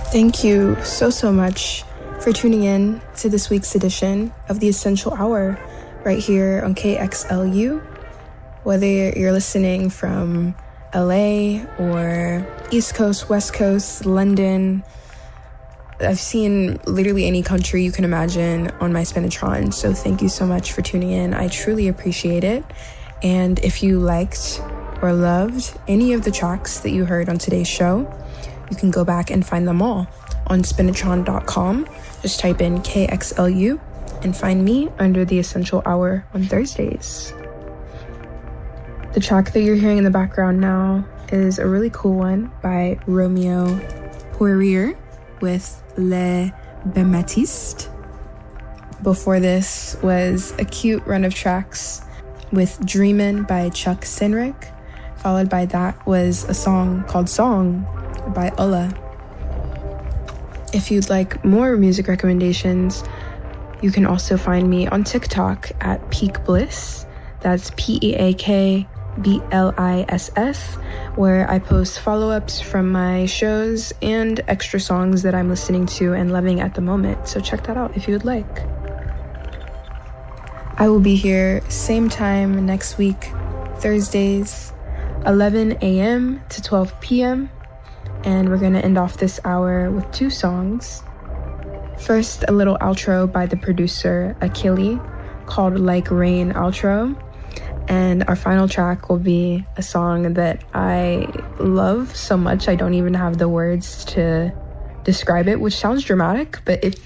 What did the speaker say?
Thank you so much for tuning in to this week's edition of the Essential Hour right here on KXLU. Whether you're listening from LA or East Coast, West Coast, London, I've seen literally any country you can imagine on my Spinatron. So thank you so much for tuning in. I truly appreciate it. And if you liked or loved any of the tracks that you heard on today's show, you can go back and find them all on spinatron.com. Just type in KXLU and find me under the Essential Hour on Thursdays. The track that you're hearing in the background now is a really cool one by Romeo Poirier with Le Bematiste. Before this was a cute run of tracks with Dreamin' by Chuck Sinrick. Followed by that was a song called Song by Ulla. If you'd like more music recommendations, you can also find me on TikTok at Peak Bliss. That's PeakBliss, where I post follow-ups from my shows and extra songs that I'm listening to and loving at the moment. So check that out if you would like. I will be here same time next week, Thursdays, 11 a.m. to 12 p.m. And we're going to end off this hour with 2 songs. First, a little outro by the producer Achille called Like Rain Outro. And our final track will be a song that I love so much I don't even have the words to describe it, which sounds dramatic, but